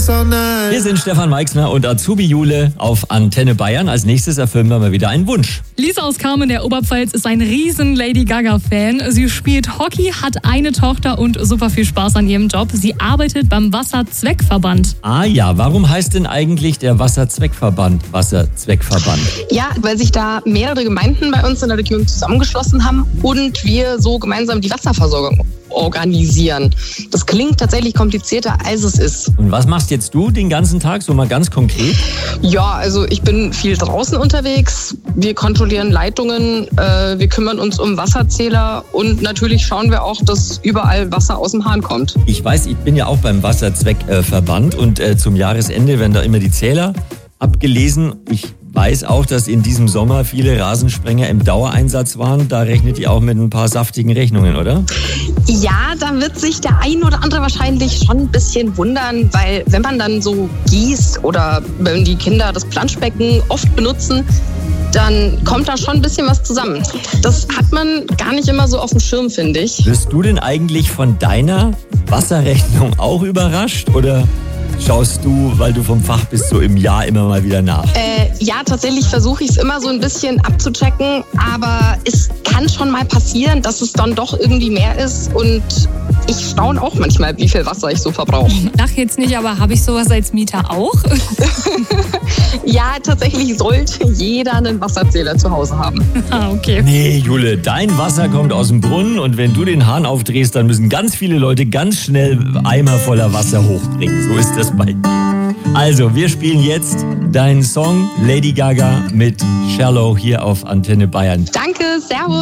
Wir sind Stefan Meixner und Azubi Jule auf Antenne Bayern. Als nächstes erfüllen wir mal wieder einen Wunsch. Lisa aus Kamen der Oberpfalz ist ein riesen Lady Gaga-Fan. Sie spielt Hockey, hat eine Tochter und super viel Spaß an ihrem Job. Sie arbeitet beim Wasserzweckverband. Ah ja, warum heißt denn eigentlich der Wasserzweckverband Wasserzweckverband? Ja, weil sich da mehrere Gemeinden bei uns in der Region zusammengeschlossen haben und wir so gemeinsam die Wasserversorgung organisieren. Das klingt tatsächlich komplizierter, als es ist. Und was machst jetzt du den ganzen Tag, so mal ganz konkret? Ja, also ich bin viel draußen unterwegs. Wir kontrollieren Leitungen, wir kümmern uns um Wasserzähler und natürlich schauen wir auch, dass überall Wasser aus dem Hahn kommt. Ich weiß, ich bin ja auch beim Wasserzweckverband und zum Jahresende werden da immer die Zähler abgelesen. Ich weiß auch, dass in diesem Sommer viele Rasensprenger im Dauereinsatz waren. Da rechnet ihr auch mit ein paar saftigen Rechnungen, oder? Ja, da wird sich der ein oder andere wahrscheinlich schon ein bisschen wundern, weil wenn man dann so gießt oder wenn die Kinder das Planschbecken oft benutzen, dann kommt da schon ein bisschen was zusammen. Das hat man gar nicht immer so auf dem Schirm, finde ich. Wirst du denn eigentlich von deiner Wasserrechnung auch überrascht oder schaust du, weil du vom Fach bist, so im Jahr immer mal wieder nach? Ja, tatsächlich versuche ich es immer so ein bisschen abzuchecken, aber es kann schon mal passieren, dass es dann doch irgendwie mehr ist und ich staune auch manchmal, wie viel Wasser ich so verbrauche. Lach jetzt nicht, aber habe ich sowas als Mieter auch? Ja, tatsächlich sollte jeder einen Wasserzähler zu Hause haben. Ah, okay. Nee, Jule, dein Wasser kommt aus dem Brunnen und wenn du den Hahn aufdrehst, dann müssen ganz viele Leute ganz schnell Eimer voller Wasser hochbringen. So ist das bei dir. Also, wir spielen jetzt deinen Song Lady Gaga mit Shallow hier auf Antenne Bayern. Danke, servus.